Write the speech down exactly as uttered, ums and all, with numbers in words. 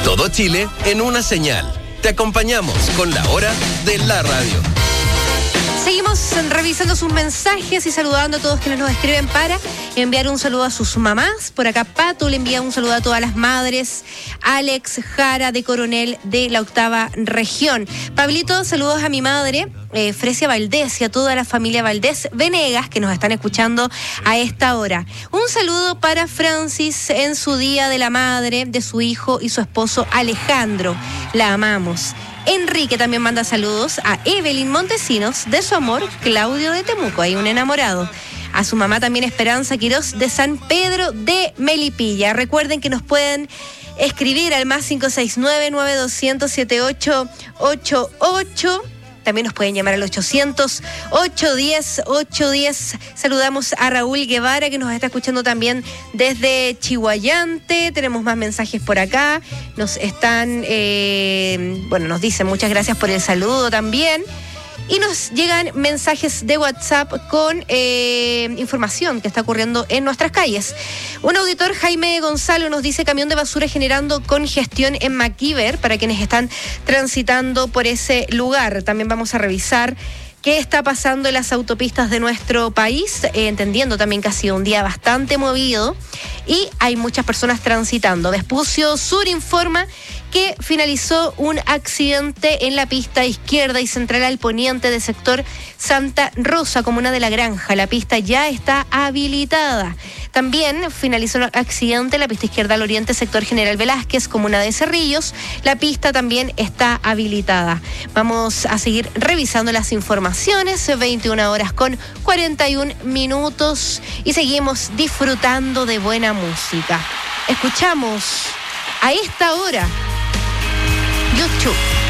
Todo Chile en una señal. Te acompañamos con la hora de la radio. Seguimos revisando sus mensajes y saludando a todos quienes nos escriben para enviar un saludo a sus mamás. Por acá Pato le envía un saludo a todas las madres. Alex Jara de Coronel de la octava región. Pablito, saludos a mi madre, eh, Fresia Valdés, y a toda la familia Valdés Venegas que nos están escuchando a esta hora. Un saludo para Francis en su Día de la Madre, de su hijo y su esposo Alejandro. La amamos. Enrique también manda saludos a Evelyn Montesinos de su amor Claudio de Temuco, hay un enamorado. A su mamá también Esperanza Quirós de San Pedro de Melipilla. Recuerden que nos pueden escribir al más cinco seis nueve, nueve dos cero cero, siete ocho ocho ocho. También nos pueden llamar al ochocientos, ochocientos diez, ochocientos diez. Saludamos a Raúl Guevara, que nos está escuchando también desde Chihuayante. Tenemos más mensajes por acá. Nos están, eh, bueno, nos dicen muchas gracias por el saludo también. Y nos llegan mensajes de WhatsApp con eh, información que está ocurriendo en nuestras calles. Un auditor, Jaime Gonzalo, nos dice: camión de basura generando congestión en MacIver para quienes están transitando por ese lugar. También vamos a revisar qué está pasando en las autopistas de nuestro país, eh, entendiendo también que ha sido un día bastante movido y hay muchas personas transitando. Vespucio Sur informa que finalizó un accidente en la pista izquierda y central al poniente del sector Santa Rosa, comuna de La Granja. La pista ya está habilitada. También finalizó un accidente en la pista izquierda al oriente, sector General Velázquez, comuna de Cerrillos. La pista también está habilitada. Vamos a seguir revisando las informaciones, veintiuna horas con cuarenta y un minutos, y seguimos disfrutando de buena música. Escuchamos a esta hora YouTube.